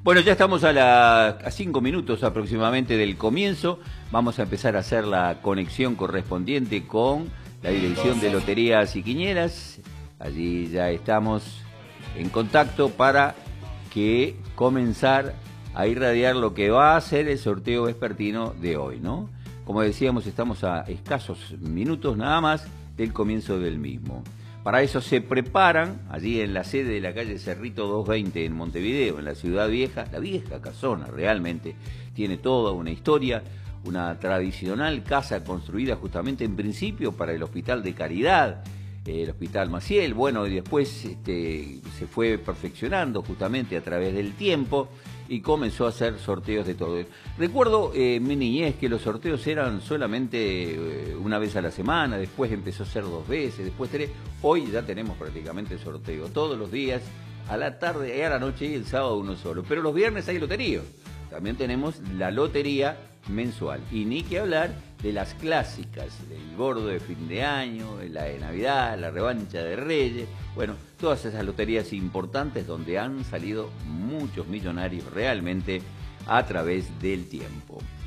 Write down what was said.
Bueno, ya estamos a 5 minutos aproximadamente del comienzo. Vamos a empezar a hacer la conexión correspondiente con la Dirección de Loterías y Quinielas. Allí ya estamos en contacto para que comenzar a irradiar lo que va a ser el sorteo vespertino de hoy, ¿no? Como decíamos, estamos a escasos minutos nada más del comienzo del mismo. Para eso se preparan, allí en la sede de la calle Cerrito 220 en Montevideo, en la Ciudad Vieja, la vieja casona realmente, tiene toda una historia, una tradicional casa construida justamente en principio para el Hospital de Caridad, el Hospital Maciel, bueno, y después se fue perfeccionando justamente a través del tiempo y comenzó a hacer sorteos de todo. Recuerdo mi niñez que los sorteos eran solamente una vez a la semana, después empezó a ser 2 veces, después 3, hoy ya tenemos prácticamente sorteo todos los días, a la tarde y a la noche y el sábado uno solo, pero los viernes hay lotería. También tenemos la lotería mensual. Y ni que hablar de las clásicas, el gordo de fin de año, la de Navidad, la revancha de Reyes. Bueno, todas esas loterías importantes donde han salido muchos millonarios realmente a través del tiempo.